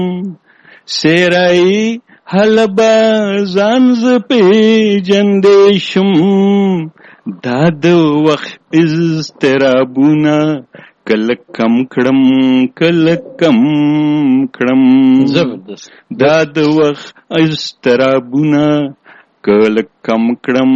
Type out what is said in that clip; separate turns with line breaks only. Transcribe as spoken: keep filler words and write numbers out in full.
سیرای حلبا زانز پیجندې شم دا د وخت اضطرابونه کله کم کړم کله کم کړم
زبردست
دا د وخت اضطرابونه کله کم کړم